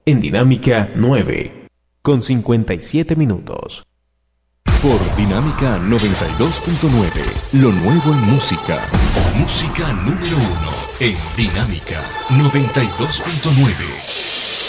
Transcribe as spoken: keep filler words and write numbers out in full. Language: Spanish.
en Dinámica nueve, con cincuenta y siete minutos. Por Dinámica noventa y dos punto nueve, lo nuevo en música. Música número uno en Dinámica noventa y dos punto nueve.